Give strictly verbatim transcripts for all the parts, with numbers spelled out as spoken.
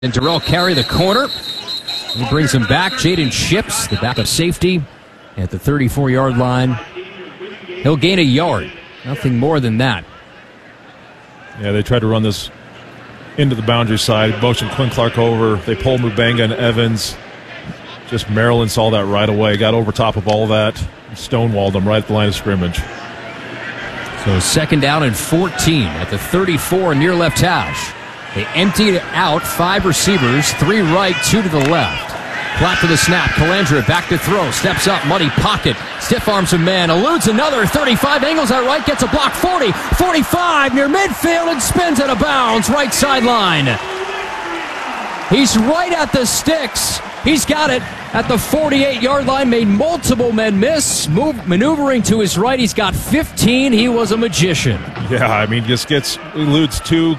And Darrell Carey, the corner. He brings him back. Jaden Ships, the backup safety, at the thirty-four-yard line. He'll gain a yard. Nothing more than that. Yeah, they tried to run this into the boundary side. Motion Quinn Clark over. They pulled Mubanga and Evans. Just Maryland saw that right away. Got over top of all that. Stonewalled them right at the line of scrimmage. So second down and fourteen at the thirty-four near left hash. They emptied it out. Five receivers, three right, two to the left. Clap for the snap. Calandra back to throw. Steps up. Muddy pocket. Stiff arms a man. Eludes another. thirty-five. Angles out right. Gets a block. forty. forty-five near midfield and spins out of bounds. Right sideline. He's right at the sticks. He's got it at the forty-eight-yard line. Made multiple men miss. Move, maneuvering to his right. He's got fifteen. He was a magician. Yeah, I mean, just gets, eludes two.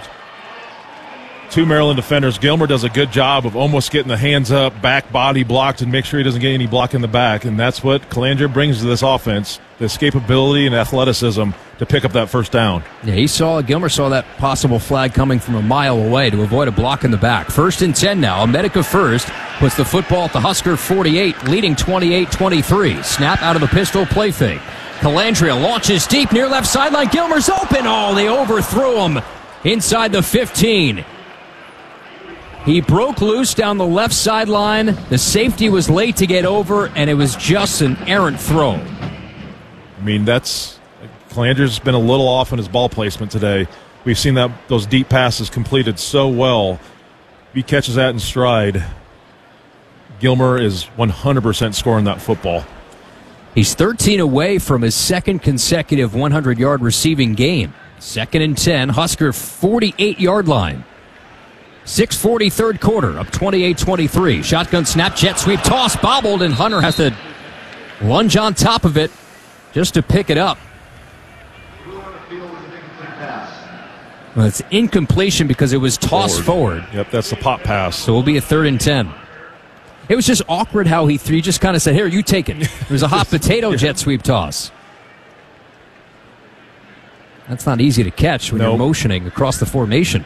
Two Maryland defenders. Gilmer does a good job of almost getting the hands up, back body blocked, and make sure he doesn't get any block in the back. And that's what Calandra brings to this offense, the escapability and athleticism to pick up that first down. Yeah, he saw, Gilmer saw that possible flag coming from a mile away to avoid a block in the back. First and ten now. Medica first puts the football at the Husker forty-eight, leading twenty-eight twenty-three. Snap out of the pistol, play fake. Calandria launches deep near left sideline. Gilmer's open. Oh, they overthrew him inside the fifteen. He broke loose down the left sideline. The safety was late to get over, and it was just an errant throw. I mean, that's Calandra's been a little off on his ball placement today. We've seen that those deep passes completed so well. If he catches that in stride, Gilmer is one hundred percent scoring that football. He's thirteen away from his second consecutive hundred-yard receiving game. Second and ten, Husker forty-eight-yard line. six forty, third quarter, up twenty-eight twenty-three. Shotgun snap, jet sweep, toss, bobbled, and Hunter has to lunge on top of it just to pick it up. Well, it's incompletion because it was tossed forward. forward. Yep, that's the pop pass. So it will be a third and ten. It was just awkward how he, he just kind of said, here, you take it. It was a hot potato jet sweep toss. That's not easy to catch when nope. you're motioning across the formation.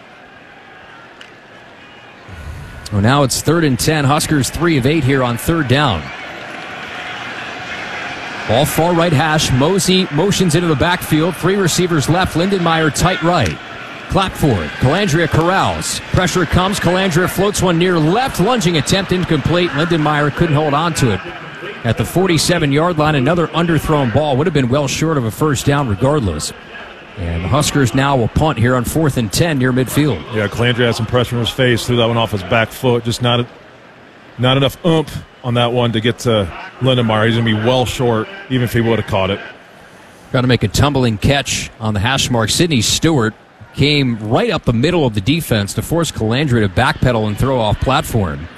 Well, now it's third and ten. Huskers three of eight here on third down. Ball far right hash. Mosey motions into the backfield. Three receivers left. Lindenmeyer tight right. Clap for it. Calandria corrals. Pressure comes. Calandria floats one near left. Lunging attempt incomplete. Lindenmeyer couldn't hold on to it. At the forty-seven-yard line, another underthrown ball. Would have been well short of a first down regardless. And the Huskers now will punt here on fourth and ten near midfield. Yeah, Calandria had some pressure in his face, threw that one off his back foot. Just not a, not enough oomph on that one to get to Lindenmeyer. He's going to be well short, even if he would have caught it. Trying to make a tumbling catch on the hash mark. Sidney Stewart came right up the middle of the defense to force Calandria to backpedal and throw off platform.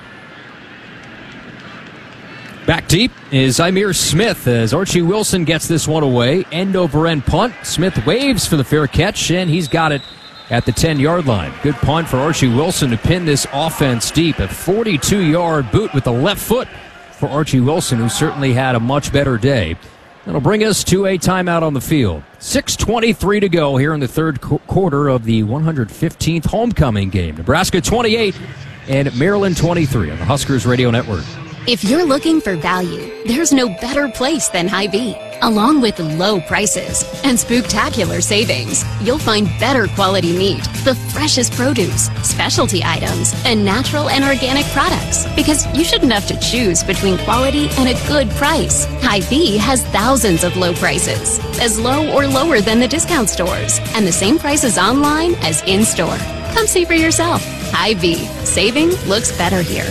Back deep is Ihmir Smith as Archie Wilson gets this one away. End over end punt. Smith waves for the fair catch, and he's got it at the ten-yard line. Good punt for Archie Wilson to pin this offense deep. A forty-two-yard boot with the left foot for Archie Wilson, who certainly had a much better day. That'll bring us to a timeout on the field. six twenty-three to go here in the third qu- quarter of the one hundred fifteenth homecoming game. Nebraska twenty-eight and Maryland twenty-three on the Huskers Radio Network. If you're looking for value, there's no better place than Hy-Vee. Along with low prices and spooktacular savings, you'll find better quality meat, the freshest produce, specialty items, and natural and organic products. Because you shouldn't have to choose between quality and a good price. Hy-Vee has thousands of low prices, as low or lower than the discount stores, and the same prices online as in-store. Come see for yourself. Hy-Vee. Saving looks better here.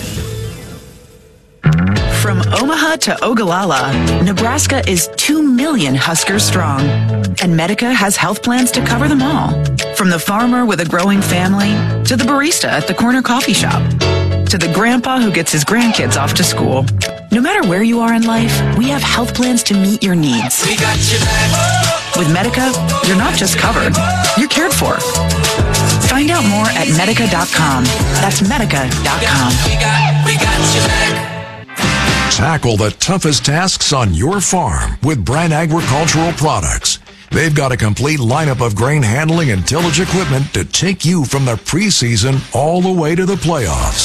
From Omaha to Ogallala, Nebraska is two million Huskers strong. And Medica has health plans to cover them all. From the farmer with a growing family, to the barista at the corner coffee shop, to the grandpa who gets his grandkids off to school. No matter where you are in life, we have health plans to meet your needs. We got you back. With Medica, you're not just covered, you're cared for. Find out more at medica dot com. That's medica dot com. We got, we got you back. Tackle the toughest tasks on your farm with Brand Agricultural Products. They've got a complete lineup of grain handling and tillage equipment to take you from the preseason all the way to the playoffs.